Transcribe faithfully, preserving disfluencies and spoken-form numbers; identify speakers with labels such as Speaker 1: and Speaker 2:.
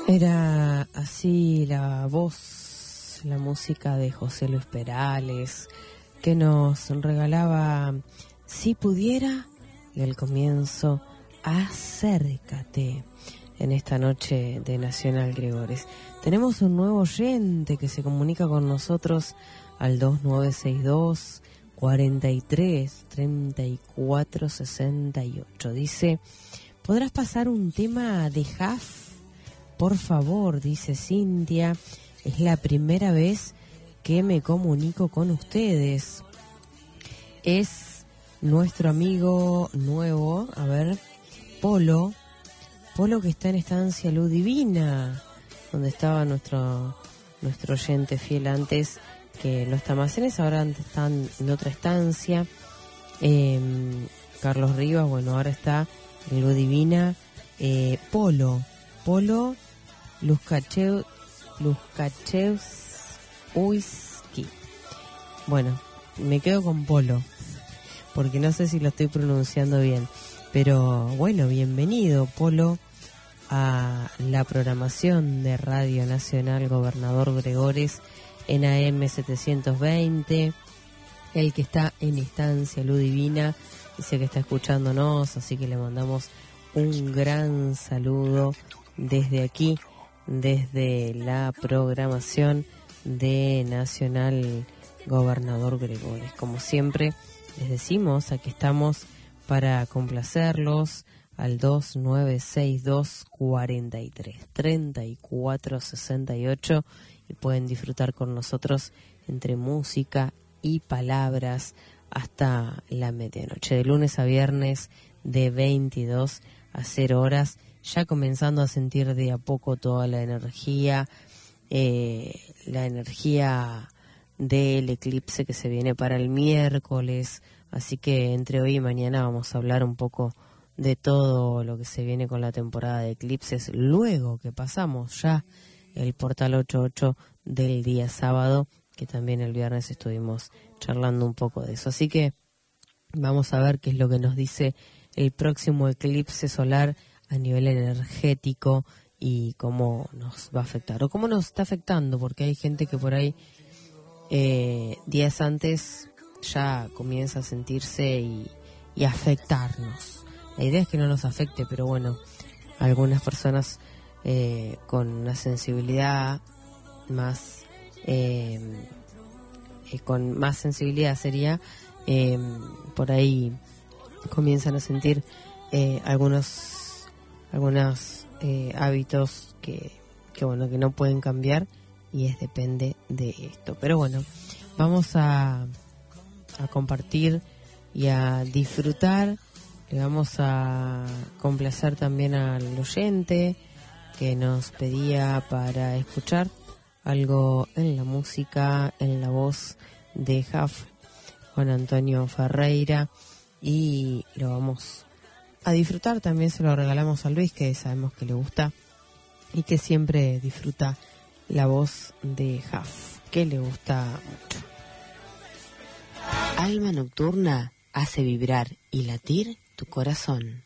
Speaker 1: Era así la voz, la música de José Luis Perales, que nos regalaba Si Pudiera, y al comienzo Acércate, en esta noche de Nacional Gregores. Tenemos un nuevo oyente que se comunica con nosotros al dos nueve seis dos, cuarenta y tres, treinta y cuatro, sesenta y ocho. Dice, ¿podrás pasar un tema de Jaf? Por favor, dice Cintia, es la primera vez que me comunico con ustedes. Es nuestro amigo nuevo, a ver, Polo, Polo que está en Estancia Luz Divina, donde estaba nuestro nuestro oyente fiel antes, que no está más en esa, ahora están en otra estancia. Eh, Carlos Rivas, bueno, ahora está en Luz Divina. Eh, Polo, Polo Luzcachev, Luzkachevsky. Bueno, me quedo con Polo, porque no sé si lo estoy pronunciando bien. Pero bueno, bienvenido, Polo, a la programación de Radio Nacional Gobernador Gregores en A M setecientos veinte. El que está en Estancia Luz Divina dice que está escuchándonos, así que le mandamos un gran saludo desde aquí, desde la programación de Nacional Gobernador Gregores. Como siempre les decimos, aquí estamos para complacerlos al dos nueve seis dos, cuarenta y tres, treinta y cuatro, sesenta y ocho, y pueden disfrutar con nosotros entre música y palabras hasta la medianoche, de lunes a viernes de veintidós a cero horas, ya comenzando a sentir de a poco toda la energía, eh, la energía del eclipse que se viene para el miércoles, así que entre hoy y mañana vamos a hablar un poco de todo lo que se viene con la temporada de eclipses, luego que pasamos ya el portal ochenta y ocho del día sábado, que también el viernes estuvimos charlando un poco de eso, así que vamos a ver qué es lo que nos dice el próximo eclipse solar a nivel energético y cómo nos va a afectar o cómo nos está afectando, porque hay gente que por ahí eh, días antes ya comienza a sentirse y, y a afectarnos. La idea es que no nos afecte, pero bueno, algunas personas eh, con una sensibilidad más eh, eh, con más sensibilidad sería eh, por ahí comienzan a sentir eh, algunos algunos eh, hábitos que, que bueno que no pueden cambiar, y es depende de esto. Pero bueno, vamos a, a compartir y a disfrutar. Le vamos a complacer también al oyente que nos pedía para escuchar algo en la música, en la voz de Jaf, Juan Antonio Ferreira, y lo vamos a disfrutar. También se lo regalamos a Luis, que sabemos que le gusta y que siempre disfruta la voz de Jaf, que le gusta mucho.
Speaker 2: Alma Nocturna hace vibrar y latir tu corazón.